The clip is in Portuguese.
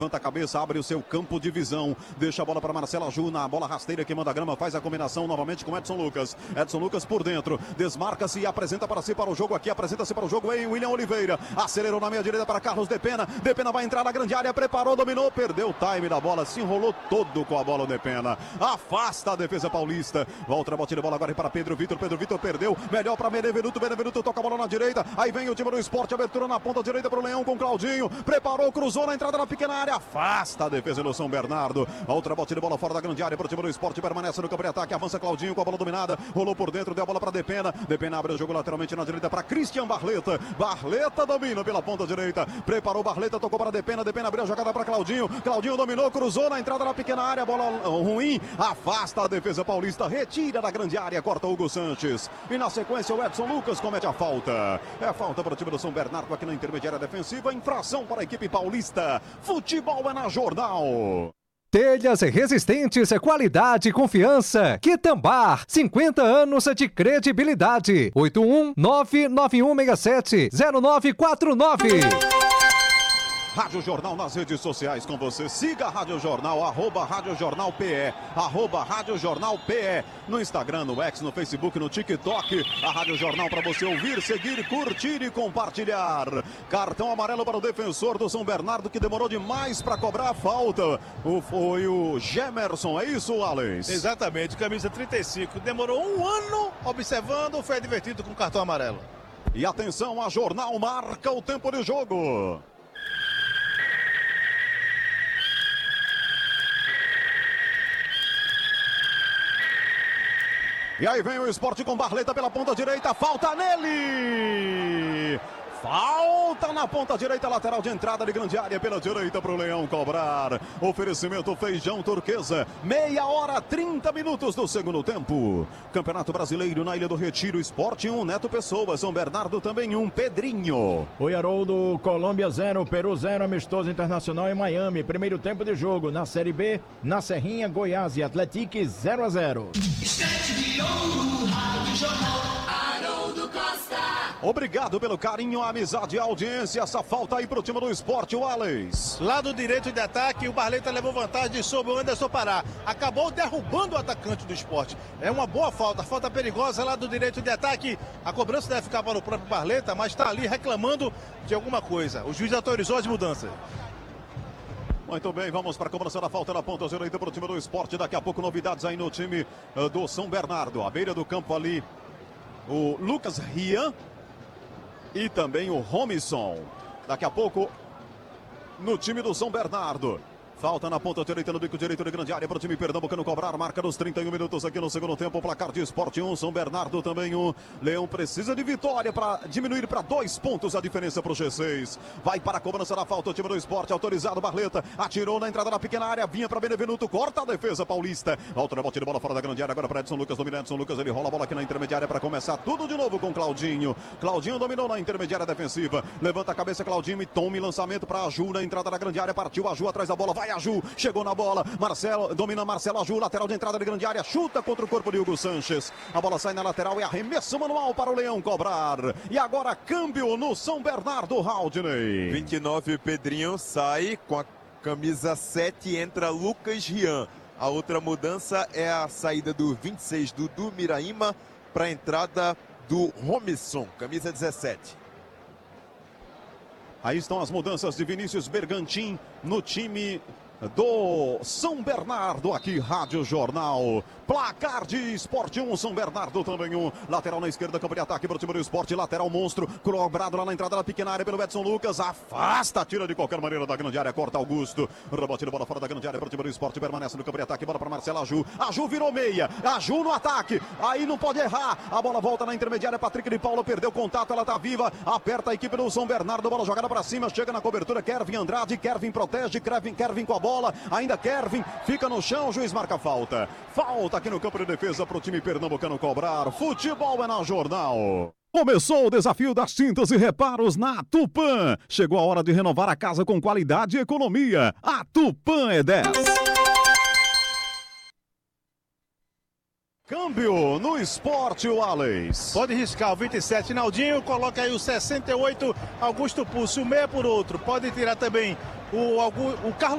Levanta a cabeça, abre o seu campo de visão. Deixa a bola para Marcelo Ju na bola rasteira que manda a grama. Faz a combinação novamente com Edson Lucas. Edson Lucas por dentro. Desmarca-se e apresenta para si para o jogo aqui. Apresenta-se para o jogo em William Oliveira. Acelerou na meia direita para Carlos Depena. Depena vai entrar na grande área. Preparou, dominou. Perdeu o time da bola. Se enrolou todo com a bola o Depena. Afasta a defesa paulista. Volta a batida de bola agora para Pedro Vitor. Pedro Vitor perdeu. Melhor para Benevenuto. Benevenuto toca a bola na direita. Aí vem o time do Sport. Abertura na ponta direita para o Leão com Claudinho. Preparou, cruzou na entrada na pequena área. Afasta a defesa do São Bernardo. A outra batida de bola fora da grande área para o time do Sport. Permanece no campo de ataque. Avança Claudinho com a bola dominada. Rolou por dentro, deu a bola para Depena. Depena abre o jogo lateralmente na direita para Christian Barleta. Barleta domina pela ponta direita. Preparou Barleta, tocou para Depena. Depena abriu a jogada para Claudinho. Claudinho dominou, cruzou na entrada na pequena área. Bola ruim. Afasta a defesa paulista. Retira da grande área. Corta Hugo Sanches. E na sequência o Edson Lucas comete a falta. É falta para o time do São Bernardo aqui na intermediária defensiva. Infração para a equipe paulista. Futebol é na Jornal. Telhas resistentes, qualidade e confiança. Quitambar, 50 anos de credibilidade. 81991670949. Rádio Jornal nas redes sociais com você. Siga a Rádio Jornal, @Rádio Jornal PE, @Rádio Jornal PE. No Instagram, no X, no Facebook, no TikTok. A Rádio Jornal para você ouvir, seguir, curtir e compartilhar. Cartão amarelo para o defensor do São Bernardo que demorou demais para cobrar a falta. Foi o Gemerson, é isso, Alex? Exatamente, camisa 35. Demorou um ano observando, foi advertido com cartão amarelo. E atenção, a Jornal marca o tempo de jogo. E aí vem o Sport com Barleta pela ponta direita, falta nele! Falta na ponta direita, lateral de entrada de grande área pela direita para o Leão cobrar. Oferecimento Feijão Turquesa, 1h30 do segundo tempo. Campeonato Brasileiro na Ilha do Retiro, Sport 1, Neto Pessoa, São Bernardo também 1, Pedrinho. Oi, Haroldo, Colômbia 0, Peru 0, amistoso internacional em Miami. Primeiro tempo de jogo na Série B, na Serrinha, Goiás e Atlético 0-0. Obrigado pelo carinho, a amizade e a audiência. Essa falta aí pro time do Sport, o Alex. Lado direito de ataque, o Barleta levou vantagem sobre o Anderson Pará. Acabou derrubando o atacante do Sport. É uma boa falta, falta perigosa lado direito de ataque. A cobrança deve ficar para o próprio Barleta, mas está ali reclamando de alguma coisa. O juiz autorizou as mudanças. Muito bem, vamos para a cobrança da falta na ponta direita para o time do Sport. Daqui a pouco novidades aí no time do São Bernardo. À beira do campo ali, o Lucas Rian e também o Romisson. Daqui a pouco no time do São Bernardo. Falta na ponta direita, no bico direito de grande área para o time pernambucano cobrar. Marca nos 31 minutos aqui no segundo tempo. Placar de Sport 1, São Bernardo também 1. Leão precisa de vitória para diminuir para 2 pontos a diferença para o G6. Vai para a cobrança da falta o time do Sport. Autorizado, Barleta. Atirou na entrada da pequena área. Vinha para Benevenuto. Corta a defesa paulista. Alto rebote de bola fora da grande área. Agora para Edson Lucas. Domina Edson Lucas. Ele rola a bola aqui na intermediária para começar tudo de novo com Claudinho. Claudinho dominou na intermediária defensiva. Levanta a cabeça Claudinho e tome lançamento para a Ju na entrada da grande área. Partiu a Ju atrás da bola. Vai a Ju. Chegou na bola, Marcelo, domina Marcelo Aju, lateral de entrada de grande área, chuta contra o corpo de Hugo Sanches. A bola sai na lateral e arremesso manual para o Leão cobrar. E agora câmbio no São Bernardo, Haldney. 29, Pedrinho sai com a camisa 7, entra Lucas Rian. A outra mudança é a saída do 26, Dudu Miraíma, para a entrada do Romisson, camisa 17. Aí estão as mudanças de Vinícius Bergantin no time do São Bernardo, aqui Rádio Jornal. Placar de Sport 1, São Bernardo também 1. Lateral na esquerda, campo de ataque para o time do Sport. Lateral monstro, cobrado lá na entrada da pequena área pelo Edson Lucas. Afasta, tira de qualquer maneira da grande área, corta Augusto. Rebote de bola fora da grande área para o time do Sport. Permanece no campo de ataque, bola para Marcelo Aju. Aju virou meia, Aju no ataque. Aí não pode errar. A bola volta na intermediária, Patrick de Paula perdeu contato, ela tá viva. Aperta a equipe do São Bernardo, bola jogada para cima, chega na cobertura, Kervin Andrade. Kervin protege, Kervin com a bola. Ainda Kervin, fica no chão, o juiz marca falta. Falta aqui no campo de defesa para o time pernambucano cobrar. Futebol é na Jornal. Começou o desafio das tintas e reparos na Tupã. Chegou a hora de renovar a casa com qualidade e economia. A Tupã é 10. Câmbio no Sport, o Alex. Pode riscar o 27, Naldinho. Coloca aí o 68, Augusto Pulso. O meia por outro. Pode tirar também o Carlos.